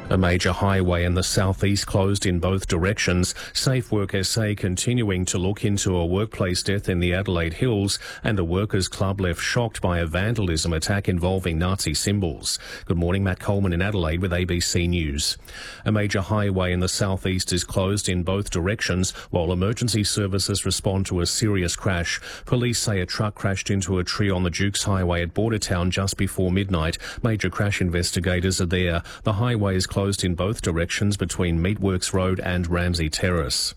A major highway in the southeast closed in both directions. Safe Work SA continuing to look into a workplace death in the Adelaide Hills, and a workers' club left shocked by a vandalism attack involving Nazi symbols. Good morning, Matt Coleman in Adelaide with ABC News. A major highway in the southeast is closed in both directions while emergency services respond to a serious crash. Police say a truck crashed into a tree on the Dukes Highway at Bordertown just before midnight. Major crash investigators are there. The highway is closed in both directions between Meatworks Road and Ramsay Terrace.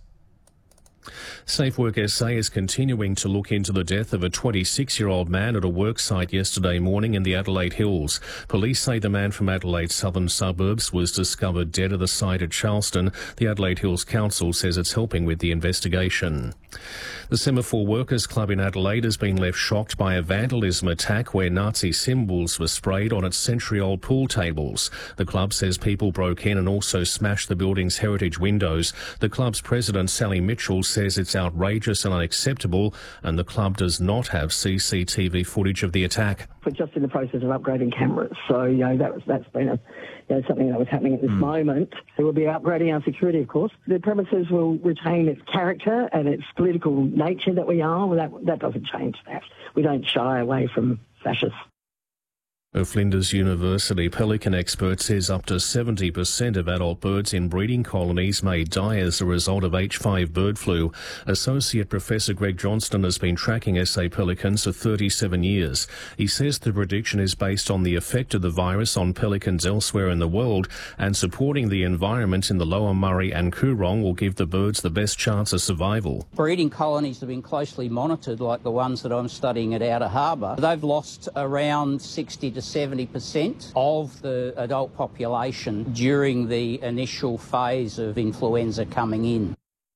Safe Work SA is continuing to look into the death of a 26-year-old man at a work site yesterday morning in the Adelaide Hills. Police say the man from Adelaide's southern suburbs was discovered dead at the site at Charleston. The Adelaide Hills Council says it's helping with the investigation. The Semaphore Workers Club in Adelaide has been left shocked by a vandalism attack where Nazi symbols were sprayed on its century-old pool tables. The club says people broke in and also smashed the building's heritage windows. The club's president, Sally Mitchell, says it's outrageous and unacceptable, and the club does not have CCTV footage of the attack. We're just in the process of upgrading cameras, so that's been something that was happening at this moment. We will be upgrading our security, of course. The premises will retain its character and its political nature that we are. Well, that doesn't change that. We don't shy away from fascists. A Flinders University pelican expert says up to 70% of adult birds in breeding colonies may die as a result of H5 bird flu. Associate Professor Greg Johnston has been tracking SA pelicans for 37 years. He says the prediction is based on the effect of the virus on pelicans elsewhere in the world, and supporting the environment in the Lower Murray and Coorong will give the birds the best chance of survival. Breeding colonies have been closely monitored, like the ones that I'm studying at Outer Harbour. They've lost around 60 to 70% of the adult population during the initial phase of influenza coming in.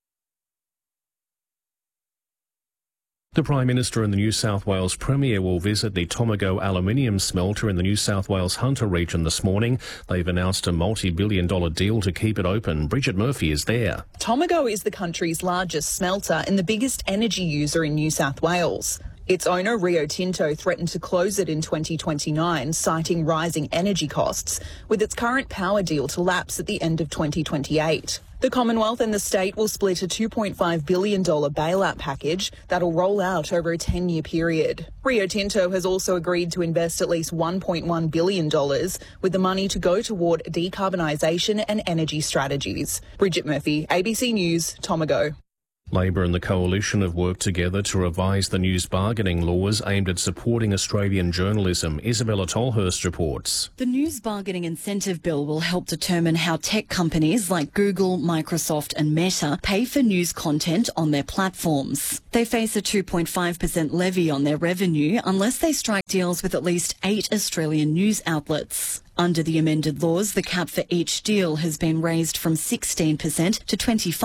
The Prime Minister and the New South Wales Premier will visit the Tomago aluminium smelter in the New South Wales Hunter region this morning. They've announced a multi-billion-dollar deal to keep it open. Bridget Murphy is there. Tomago is the country's largest smelter and the biggest energy user in New South Wales. Its owner, Rio Tinto, threatened to close it in 2029, citing rising energy costs, with its current power deal to lapse at the end of 2028. The Commonwealth and the state will split a $2.5 billion bailout package that'll roll out over a 10-year period. Rio Tinto has also agreed to invest at least $1.1 billion, with the money to go toward decarbonisation and energy strategies. Bridget Murphy, ABC News, Tomago. Labor and the Coalition have worked together to revise the news bargaining laws aimed at supporting Australian journalism. Isabella Tolhurst reports. The News Bargaining Incentive Bill will help determine how tech companies like Google, Microsoft and Meta pay for news content on their platforms. They face a 2.5% levy on their revenue unless they strike deals with at least 8 Australian news outlets. Under the amended laws, the cap for each deal has been raised from 16% to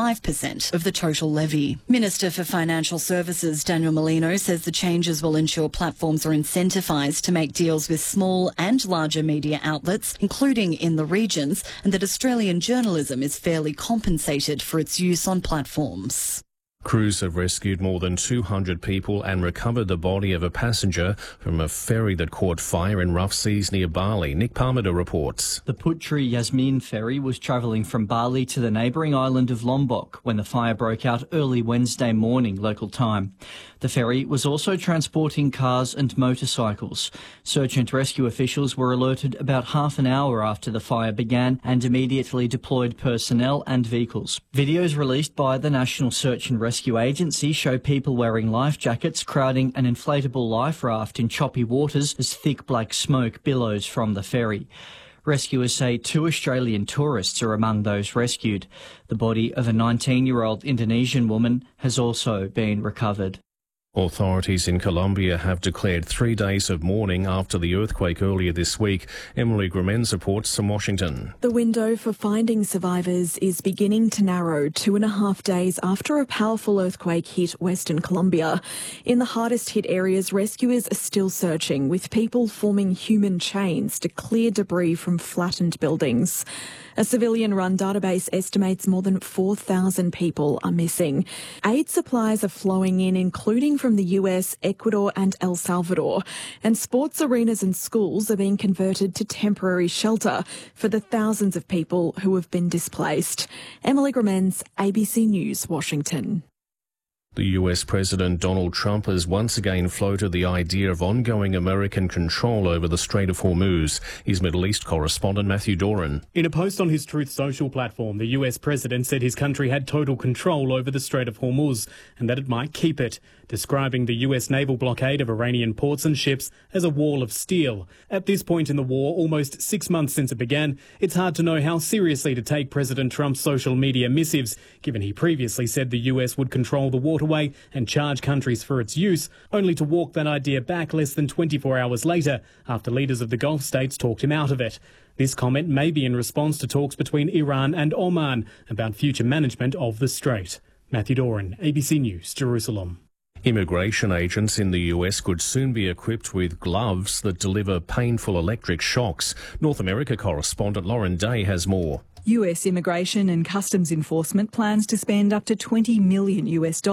25% of the total levy. Minister for Financial Services Daniel Molino says the changes will ensure platforms are incentivised to make deals with small and larger media outlets, including in the regions, and that Australian journalism is fairly compensated for its use on platforms. Crews have rescued more than 200 people and recovered the body of a passenger from a ferry that caught fire in rough seas near Bali. Nick Parmenter reports. The Putri Yasmin ferry was travelling from Bali to the neighbouring island of Lombok when the fire broke out early Wednesday morning local time. The ferry was also transporting cars and motorcycles. Search and rescue officials were alerted about half an hour after the fire began and immediately deployed personnel and vehicles. Videos released by the National Search and Rescue Agency show people wearing life jackets crowding an inflatable life raft in choppy waters as thick black smoke billows from the ferry. Rescuers say 2 Australian tourists are among those rescued. The body of a 19-year-old Indonesian woman has also been recovered. Authorities in Colombia have declared 3 days of mourning after the earthquake earlier this week. Emily Grimenz reports from Washington. The window for finding survivors is beginning to narrow 2.5 days after a powerful earthquake hit Western Colombia. In the hardest hit areas, rescuers are still searching, with people forming human chains to clear debris from flattened buildings. A civilian-run database estimates more than 4,000 people are missing. Aid supplies are flowing in, including from the US, Ecuador and El Salvador. And sports arenas and schools are being converted to temporary shelter for the thousands of people who have been displaced. Emily Gremens, ABC News, Washington. The US President Donald Trump has once again floated the idea of ongoing American control over the Strait of Hormuz. His Middle East correspondent Matthew Doran. In a post on his Truth Social platform, the US president said his country had total control over the Strait of Hormuz and that it might keep it, describing the US naval blockade of Iranian ports and ships as a wall of steel. At this point in the war, almost 6 months since it began, it's hard to know how seriously to take President Trump's social media missives, given he previously said the US would control the waterway and charge countries for its use, only to walk that idea back less than 24 hours later, after leaders of the Gulf states talked him out of it. This comment may be in response to talks between Iran and Oman about future management of the strait. Matthew Doran, ABC News, Jerusalem. Immigration agents in the US could soon be equipped with gloves that deliver painful electric shocks. North America correspondent Lauren Day has more. US Immigration and Customs Enforcement plans to spend up to $20 million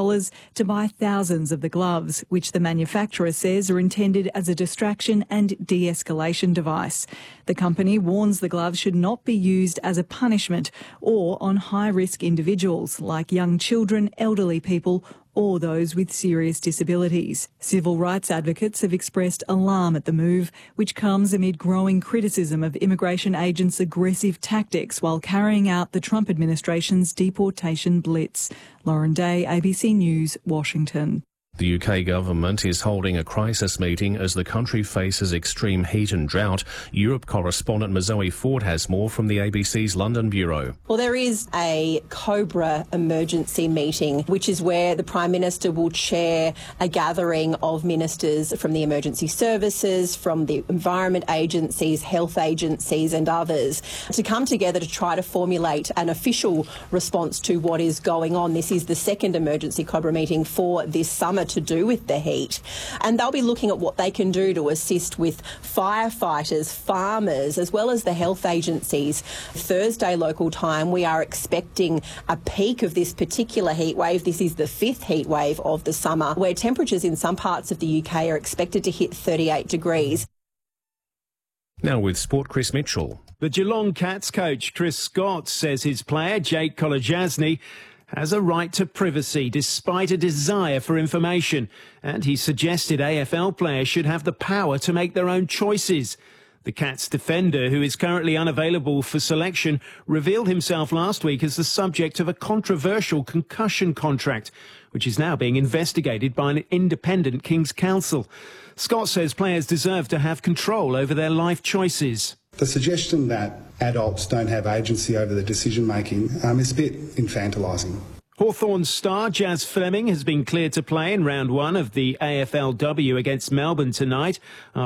to buy thousands of the gloves, which the manufacturer says are intended as a distraction and de-escalation device. The company warns the gloves should not be used as a punishment or on high-risk individuals like young children, elderly people or those with serious disabilities. Civil rights advocates have expressed alarm at the move, which comes amid growing criticism of immigration agents' aggressive tactics while carrying out the Trump administration's deportation blitz. Lauren Day, ABC News, Washington. The UK government is holding a crisis meeting as the country faces extreme heat and drought. Europe correspondent Mazoe Ford has more from the ABC's London bureau. Well, there is a COBRA emergency meeting, which is where the Prime Minister will chair a gathering of ministers from the emergency services, from the environment agencies, health agencies and others to come together to try to formulate an official response to what is going on. This is the second emergency COBRA meeting for this summer to do with the heat, and they'll be looking at what they can do to assist with firefighters, farmers, as well as the health agencies. Thursday local time, we are expecting a peak of this particular heat wave. This is the fifth heat wave of the summer, where temperatures in some parts of the UK are expected to hit 38 degrees. Now with sport, Chris Mitchell. The Geelong Cats coach Chris Scott says his player Jake Kolodjasny has a right to privacy despite a desire for information, and he suggested AFL players should have the power to make their own choices. The Cats defender, who is currently unavailable for selection, revealed himself last week as the subject of a controversial concussion contract, which is now being investigated by an independent King's Counsel. Scott says players deserve to have control over their life choices. The suggestion that adults don't have agency over the decision-making is a bit infantilising. Hawthorns star Jazz Fleming has been cleared to play in round one of the AFLW against Melbourne tonight.